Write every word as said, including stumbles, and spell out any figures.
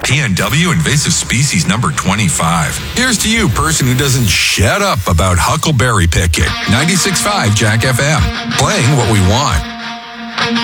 P N W invasive species number twenty-five. Here's to you, person who doesn't shut up about huckleberry picking. ninety-six point five Jack F M. Playing what we want.